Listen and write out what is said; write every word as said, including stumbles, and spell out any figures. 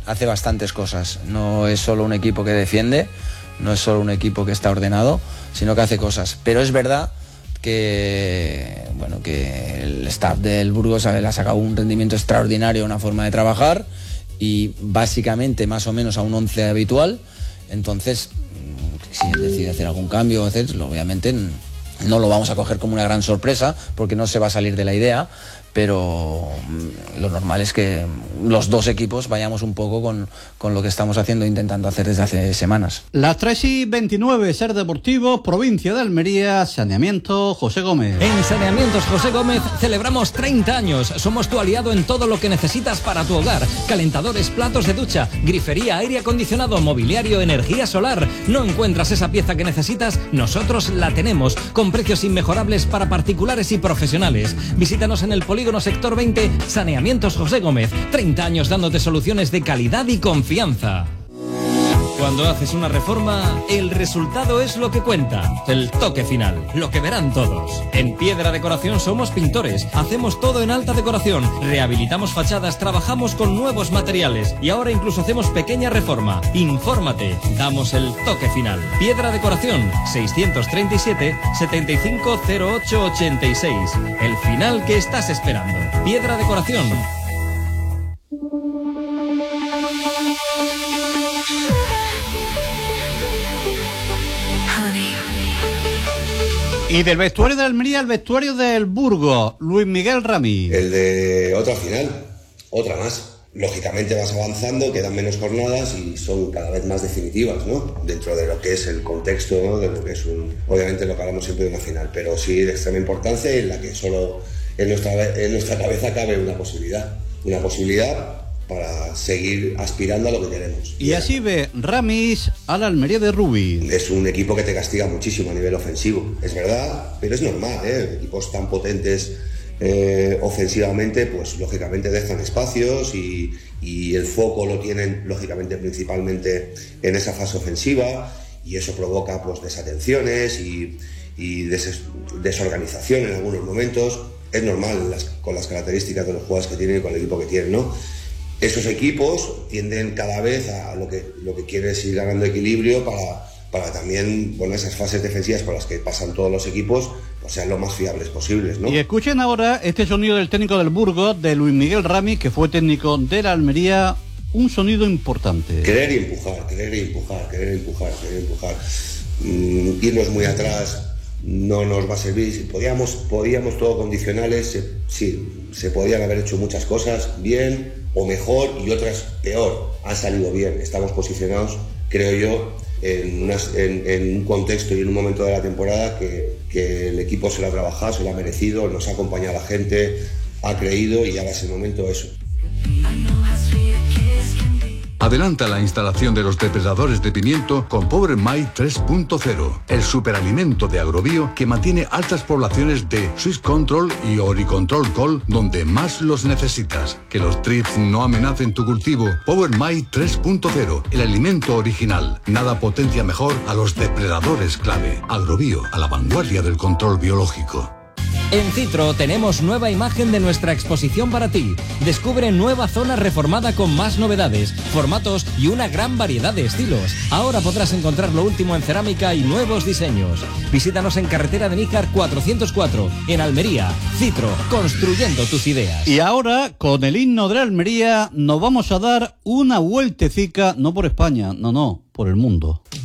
hace bastantes cosas. No es solo un equipo que defiende, no es solo un equipo que está ordenado, sino que hace cosas. Pero es verdad que, bueno, que el staff del Burgos le ha sacado un rendimiento extraordinario, una forma de trabajar, y básicamente más o menos a un once habitual. Entonces, si él decide hacer algún cambio, etcétera, obviamente no lo vamos a coger como una gran sorpresa, porque no se va a salir de la idea, pero lo normal es que los dos equipos vayamos un poco con, con lo que estamos haciendo, intentando hacer desde hace semanas. Las tres y veintinueve, Ser Deportivo, provincia de Almería, Saneamiento José Gómez. En Saneamientos José Gómez celebramos treinta años. Somos tu aliado en todo lo que necesitas para tu hogar. Calentadores, platos de ducha, grifería, aire acondicionado, mobiliario, energía solar. ¿No encuentras esa pieza que necesitas? Nosotros la tenemos, con precios inmejorables para particulares y profesionales. Visítanos en el Polígono Sector veinte, Saneamientos José Gómez. treinta años dándote soluciones de calidad y confianza. Cuando haces una reforma, el resultado es lo que cuenta, el toque final, lo que verán todos. En Piedra Decoración somos pintores, hacemos todo en alta decoración, rehabilitamos fachadas, trabajamos con nuevos materiales y ahora incluso hacemos pequeña reforma. Infórmate, damos el toque final. Piedra Decoración, seiscientos treinta y siete, setenta y cinco cero ocho ochenta y seis. El final que estás esperando. Piedra Decoración. Y del vestuario de Almería al vestuario del Burgos, Luis Miguel Rami. El de otra final, otra más. Lógicamente vas avanzando, quedan menos jornadas y son cada vez más definitivas, ¿no? Dentro de lo que es el contexto, ¿no? De lo que es un... Obviamente lo que hablamos siempre de una final, pero sí de extrema importancia, en la que solo en nuestra, en nuestra cabeza cabe una posibilidad. Una posibilidad para seguir aspirando a lo que queremos. Y así ve Ramis a la Almería de Rubí. Es un equipo que te castiga muchísimo a nivel ofensivo, es verdad, pero es normal, ¿eh? Equipos tan potentes eh, ofensivamente, pues lógicamente dejan espacios y, y el foco lo tienen lógicamente principalmente en esa fase ofensiva, y eso provoca pues desatenciones y, y des, desorganización en algunos momentos. Es normal las, con las características de los jugadores que tienen y con el equipo que tienen, ¿no? Esos equipos tienden cada vez a lo que, lo que quiere es ir ganando equilibrio para, para también, bueno, esas fases defensivas por las que pasan todos los equipos, pues sean lo más fiables posibles, ¿no? Y escuchen ahora este sonido del técnico del Burgos, de Luis Miguel Rami, que fue técnico de la Almería, un sonido importante. Querer y empujar, querer y empujar, querer y empujar, querer y empujar. Mm, irnos muy atrás no nos va a servir. Si podíamos, podíamos todo condicionales, se, sí, se podían haber hecho muchas cosas bien o mejor y otras peor. Han salido bien, estamos posicionados, creo yo, en, unas, en, en un contexto y en un momento de la temporada que, que el equipo se lo ha trabajado, se lo ha merecido, nos ha acompañado la gente, ha creído, y ahora es el momento de eso. Adelanta la instalación de los depredadores de pimiento con Power Mite tres punto cero, el superalimento de Agrobio que mantiene altas poblaciones de Swiss Control y Oricontrol Col donde más los necesitas. Que los trips no amenacen tu cultivo. Power Mite tres punto cero, el alimento original. Nada potencia mejor a los depredadores clave. Agrobio, a la vanguardia del control biológico. En Citro tenemos nueva imagen de nuestra exposición para ti. Descubre nueva zona reformada con más novedades, formatos y una gran variedad de estilos. Ahora podrás encontrar lo último en cerámica y nuevos diseños. Visítanos en carretera de Níjar cuatrocientos cuatro, en Almería. Citro, construyendo tus ideas. Y ahora, con el himno de la Almería, nos vamos a dar una vueltecica, no por España, no, no, por el mundo.